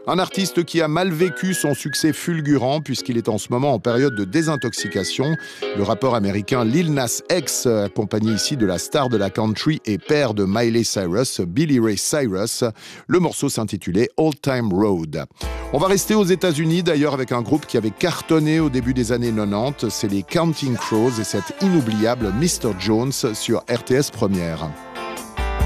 Un artiste qui a mal vécu son succès fulgurant puisqu'il est en ce moment en période de désintoxication. Le rappeur américain Lil Nas X, accompagné ici de la star de la country et père de Miley Cyrus, Billy Ray Cyrus. Le morceau s'intitulait Old Time Road. On va rester aux États-Unis d'ailleurs avec un groupe qui avait cartonné au début des années 90. C'est les Counting Crows et cet inoubliable Mr. Jones sur RTS Première.